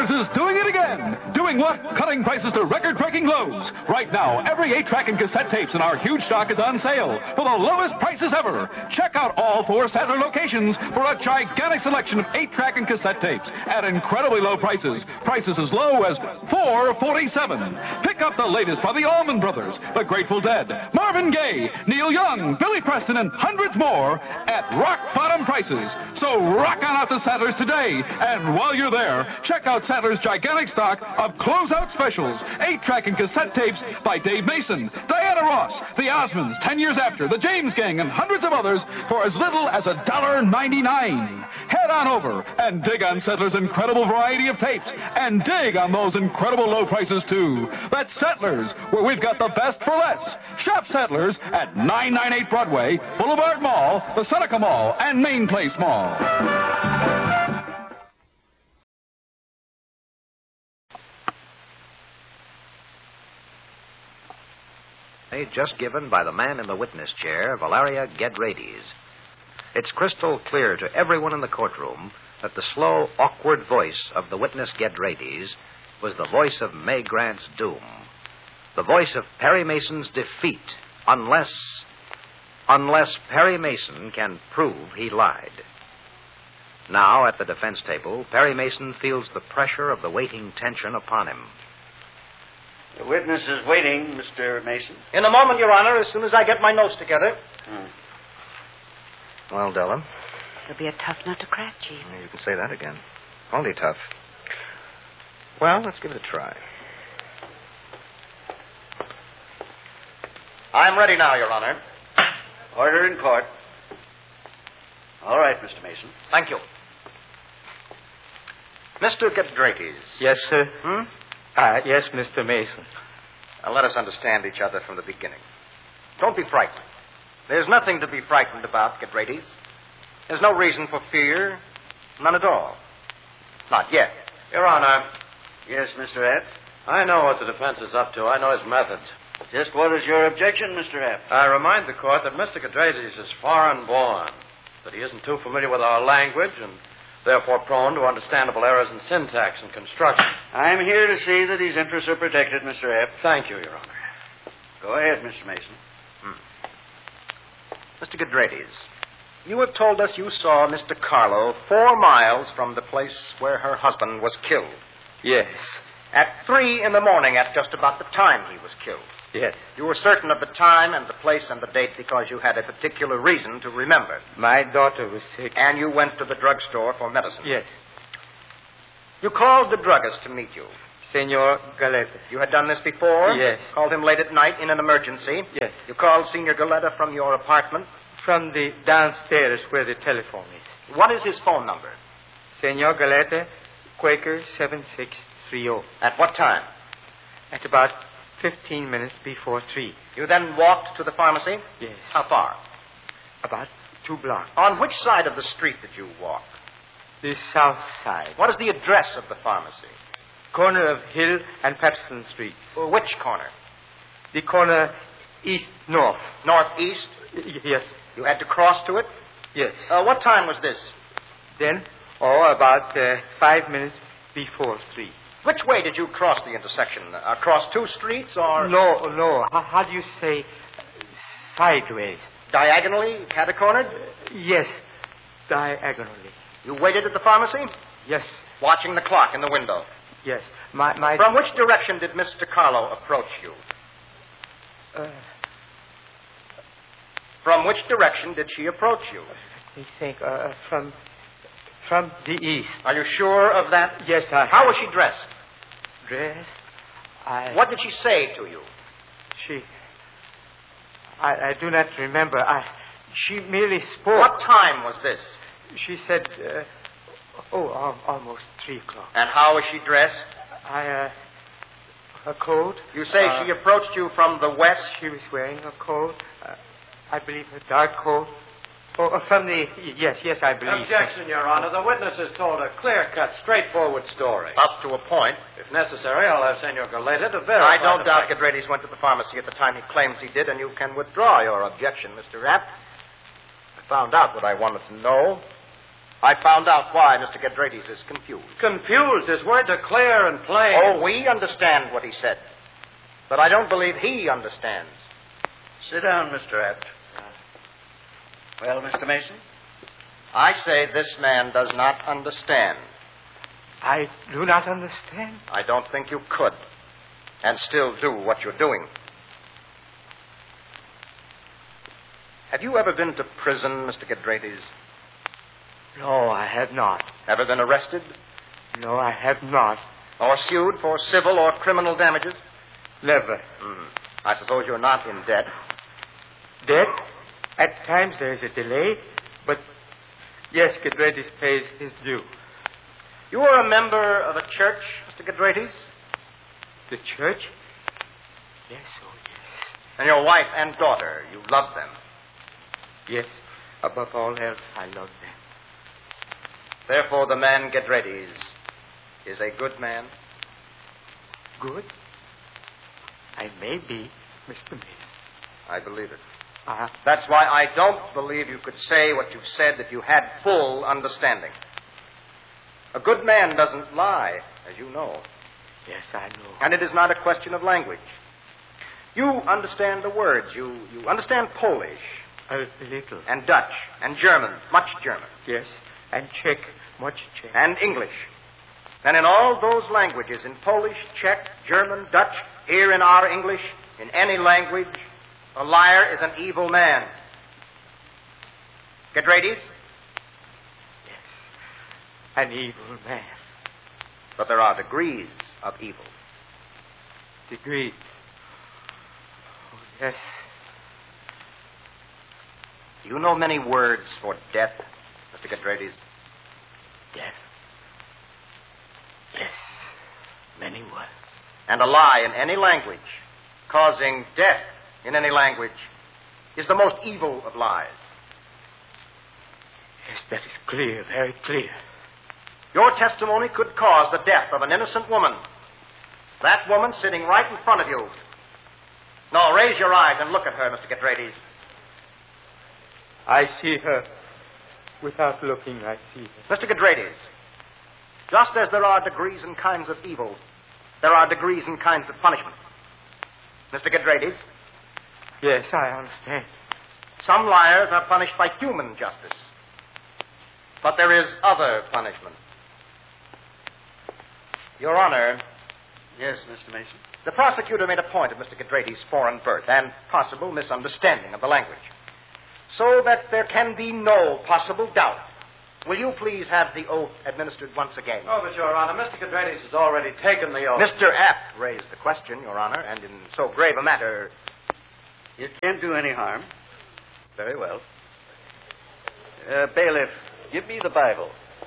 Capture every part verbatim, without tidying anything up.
Settlers is doing it again. Doing what? Cutting prices to record-breaking lows. Right now, every eight-track and cassette tapes in our huge stock is on sale for the lowest prices ever. Check out all four Sattler locations for a gigantic selection of eight-track and cassette tapes at incredibly low prices. Prices as low as four forty-seven. Pick up the latest by the Allman Brothers, the Grateful Dead, Marvin Gaye, Neil Young, Billy Preston, and hundreds more at rock-bottom prices. So rock on out to Sattler's today. And while you're there, check out Sattler's gigantic stock of closeout specials, eight-track and cassette tapes by Dave Mason, Diana Ross, the Osmonds, Ten Years After, the James Gang, and hundreds of others for as little as a dollar ninety-nine. Head on over and dig on Settler's incredible variety of tapes, and dig on those incredible low prices, too. That's Settlers, where we've got the best for less. Shop Settlers at nine ninety-eight Broadway, Boulevard Mall, the Seneca Mall, and Main Place Mall. Just given by the man in the witness chair, Valeria Gedrades. It's crystal clear to everyone in the courtroom that the slow, awkward voice of the witness Gedrades was the voice of May Grant's doom, the voice of Perry Mason's defeat, unless, unless Perry Mason can prove he lied. Now, at the defense table, Perry Mason feels the pressure of the waiting tension upon him. The witness is waiting, Mister Mason. In a moment, Your Honor, as soon as I get my notes together. Hmm. Well, Della? It'll be a tough nut to crack, Chief. You can say that again. Only tough. Well, let's give it a try. I'm ready now, Your Honor. Order in court. All right, Mister Mason. Thank you. Mister Gedrades. Yes, sir. Hmm? Ah, yes, Mister Mason. Now, let us understand each other from the beginning. Don't be frightened. There's nothing to be frightened about, Gedrades. There's no reason for fear. None at all. Not yet. Your Honor. Yes, Mister Epp? I know what the defense is up to. I know his methods. Just what is your objection, Mister Epp? I remind the court that Mister Gedrades is foreign born, that he isn't too familiar with our language and therefore prone to understandable errors in syntax and construction. I'm here to see that his interests are protected, Mister Epp. Thank you, Your Honor. Go ahead, Mister Mason. Hmm. Mister Gedrades, you have told us you saw Mister Carlo four miles from the place where her husband was killed. Yes. At three in the morning, at just about the time he was killed. Yes. You were certain of the time and the place and the date because you had a particular reason to remember. My daughter was sick. And you went to the drugstore for medicine. Yes. You called the druggist to meet you. Senor Galetta. You had done this before? Yes. Called him late at night in an emergency? Yes. You called Senor Galetta from your apartment? From the downstairs where the telephone is. What is his phone number? Senor Galetta, Quaker seven six three zero. At what time? At about fifteen minutes before three. You then walked to the pharmacy? Yes. How far? About two blocks. On which side of the street did you walk? The south side. What is the address of the pharmacy? Corner of Hill and Patterson Street. Uh, which corner? The corner east-north. Northeast? Y- yes. You had to cross to it? Yes. Uh, what time was this? Then, oh, about uh, five minutes before three. Which way did you cross the intersection? Across two streets or... No, no. How, how do you say sideways? Diagonally? Catacornered? Uh, yes, diagonally. You waited at the pharmacy? Yes. Watching the clock in the window? Yes. My, my... From which direction did Mister Carlo approach you? Uh... From which direction did she approach you? Let me think. Uh, from... From the east. Are you sure of that? Yes, I... How was she dressed? Dressed? I... What did she say to you? She... I, I do not remember. I... She merely spoke. What time was this? She said... Uh, oh, al- almost three o'clock. And how was she dressed? I, uh... A coat. You say uh, she approached you from the west? She was wearing a coat. Uh, I believe a dark coat. Oh, uh, from the... Yes, yes, I believe. Objection, Your Honor. The witness has told a clear-cut, straightforward story. Up to a point. If necessary, I'll have Senor Galetta to verify. I don't the doubt fact. Gedrades went to the pharmacy at the time he claims he did, and you can withdraw your objection, Mister Rapp. I found out what I wanted to know. I found out why Mister Gedrades is confused. Confused. His words are clear and plain. Oh, we understand what he said. But I don't believe he understands. Sit down, Mister Apt. Well, Mister Mason? I say this man does not understand. I do not understand. I don't think you could. And still do what you're doing. Have you ever been to prison, Mister Gedrades? No, I have not. Ever been arrested? No, I have not. Or sued for civil or criminal damages? Never. Hmm. I suppose you're not in debt. Debt? At times there is a delay, but yes, Gedrades pays his due. You are a member of a church, Mister Gedrades? The church? Yes, oh yes. And your wife and daughter, you love them. Yes, above all else, I love them. Therefore, the man Gedrades is a good man. Good? I may be, Mister Mason. I believe it. Uh, That's why I don't believe you could say what you've said if you had full understanding. A good man doesn't lie, as you know. yes, I know. And it is not a question of language. You understand the words. You, you understand Polish. A little. And Dutch. And German. Much German. Yes, and Czech, much Czech. And English. And in all those languages, in Polish, Czech, German, Dutch, here in our English, in any language, a liar is an evil man. Gedrades? Yes, an evil man. But there are degrees of evil. Degrees. Oh, yes. Do you know many words for death, Mister Gedrades? Death. Yes, many words. And a lie in any language, causing death in any language, is the most evil of lies. Yes, that is clear, very clear. Your testimony could cause the death of an innocent woman. That woman sitting right in front of you. No, raise your eyes and look at her, Mister Gedrades. I see her. Without looking, I see her. Mister Gedrades, just as there are degrees and kinds of evil, there are degrees and kinds of punishment. Mister Gedrades? Yes, I understand. Some liars are punished by human justice. But there is other punishment. Your Honor. Yes, Mister Mason? The prosecutor made a point of Mister Gedrades' foreign birth and possible misunderstanding of the language, so that there can be no possible doubt. Will you please have the oath administered once again? Oh, but, Your Honor, Mister Gedrades has already taken the oath. Mister Apt raised the question, Your Honor, and in so grave a matter. It can't do any harm. Very well. Uh, bailiff, give me the Bible.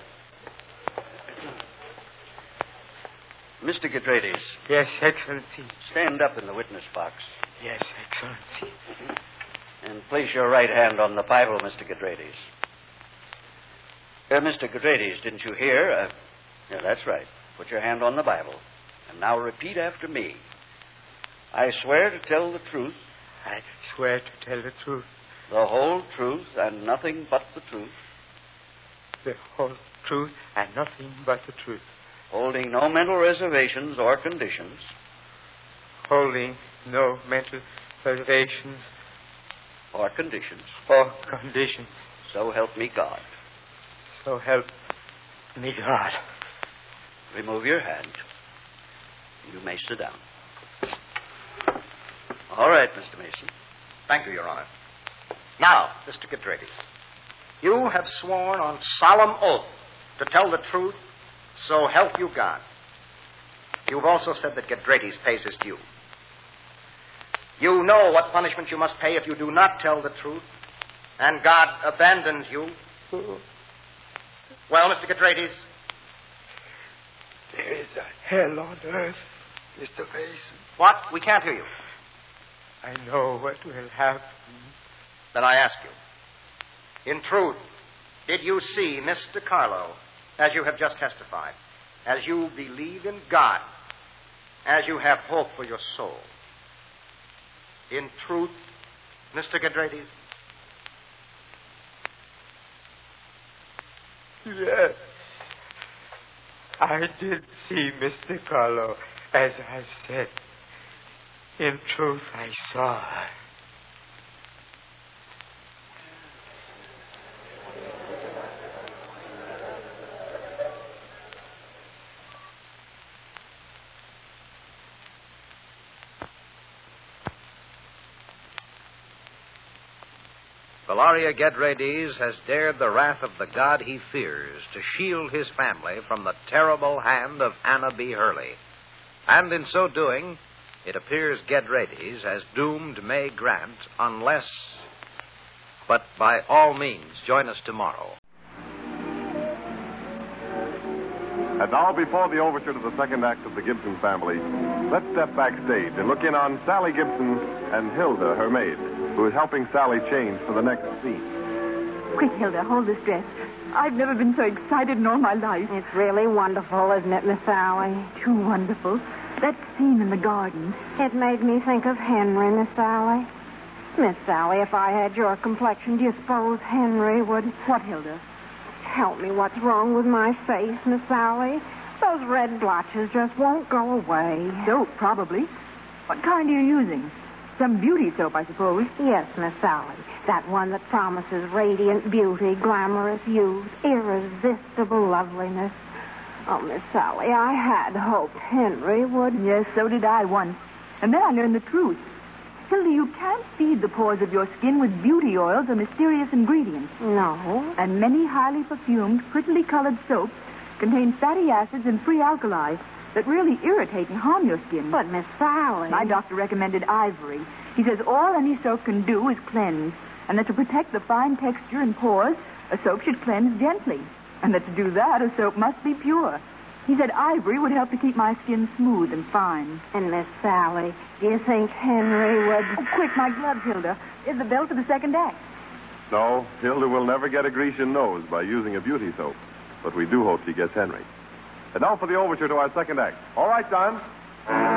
Mister Gedrades, Yes, Excellency. stand up in the witness box Yes, Excellency. and place your right hand on the Bible, Mister Gedrades. Uh, Mister Gedrades, didn't you hear? Uh, yeah, that's right. Put your hand on the Bible. And now repeat after me. I swear to tell the truth, I swear to tell the truth, the whole truth, and nothing but the truth, the whole truth, and nothing but the truth, holding no mental reservations or conditions, holding no mental reservations or conditions. or conditions. So help me God. So help me God. Remove your hand. You may sit down. All right, Mister Mason. Thank you, Your Honor. Now, Mister Gedrades, you have sworn on solemn oath to tell the truth, so help you God. You've also said that Gedrades pays his due. You know what punishment you must pay if you do not tell the truth, and God abandons you. Well, Mister Gedrades? There is a hell on earth, Mister Mason. What? We can't hear you. I know what will happen. Then I ask you, in truth, did you see Mister Carlo, as you have just testified, as you believe in God, as you have hope for your soul? In truth, Mister Gedrades? Yes. I did see Mister Carlo, as I said. In truth, I saw her. Valeria Gedrades has dared the wrath of the God he fears to shield his family from the terrible hand of Anna B. Hurley. And in so doing, it appears Gedrades has doomed May Grant unless... But by all means, join us tomorrow. And now, before the overture to the second act of the Gibson family, let's step backstage and look in on Sally Gibson and Hilda, her maid, who is helping Sally change for the next scene. Quick, Hilda, hold this dress. I've never been so excited in all my life. It's really wonderful, isn't it, Miss Sally? Too wonderful. That scene in the garden. It made me think of Henry, Miss Sally. Miss Sally, if I had your complexion, do you suppose Henry would... What, Hilda? Help me, what's wrong with my face, Miss Sally? Those red blotches just won't go away. Soap, probably. What kind are you using? Some beauty soap, I suppose. Yes, Miss Sally. That one that promises radiant beauty, glamorous youth, irresistible loveliness. Oh, Miss Sally, I had hoped Henry would... Yes, so did I once. And then I learned the truth. Hilda, you can't feed the pores of your skin with beauty oils or mysterious ingredients. No. And many highly perfumed, prettily colored soaps contain fatty acids and free alkali that really irritate and harm your skin. But, Miss Sally... My doctor recommended Ivory. He says all any soap can do is cleanse, and that to protect the fine texture and pores, a soap should cleanse gently. And that to do that, a soap must be pure. He said Ivory would help to keep my skin smooth and fine. And, Miss Sally, do you think Henry would... Oh, quick, my gloves, Hilda. Is the bill for the second act? No, Hilda will never get a Grecian nose by using a beauty soap. But we do hope she gets Henry. And now for the overture to our second act. All right, Don.